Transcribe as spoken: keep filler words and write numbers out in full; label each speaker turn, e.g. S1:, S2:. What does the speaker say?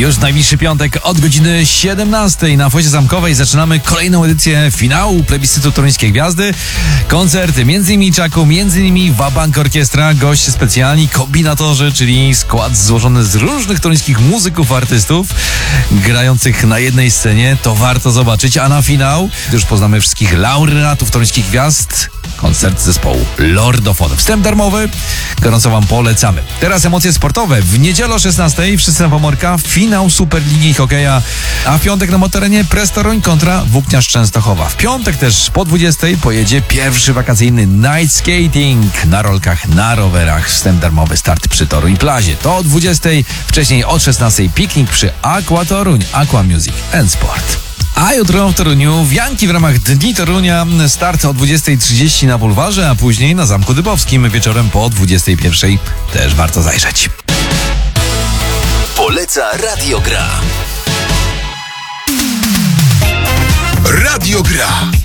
S1: Już najbliższy piątek od godziny siedemnastej na Fosie Zamkowej zaczynamy kolejną edycję finału plebiscytu Toruńskiej Gwiazdy. Koncerty między innymi Czaku, między innymi Wabank Orkiestra, goście specjalni, kombinatorzy, czyli skład złożony z różnych toruńskich muzyków, artystów grających na jednej scenie. To warto zobaczyć, a na finał już poznamy wszystkich laureatów Toruńskich Gwiazd. Koncert zespołu Lordofon. Wstęp darmowy, gorąco wam polecamy. Teraz emocje sportowe. W niedzielę o szesnastej wszyscy na Pomorka, finał Superligi Hokeja, a w piątek na Motorenie Press Toruń kontra Włókniarz Częstochowa. W piątek też po dwudziestej pojedzie pierwszy wakacyjny night skating na rolkach, na rowerach. Wstęp darmowy, start przy Toruń Plazie. To o dwudziestej, wcześniej od szesnastej piknik przy Aqua Toruń, Aqua Music and Sport. A jutro w Toruniu wianki w ramach Dni Torunia, start o dwudziestej trzydzieści na Bulwarze, a później na Zamku Dybowskim wieczorem po dwudziestej pierwszej. Też warto zajrzeć.
S2: Poleca Radio Gra. Radio Gra.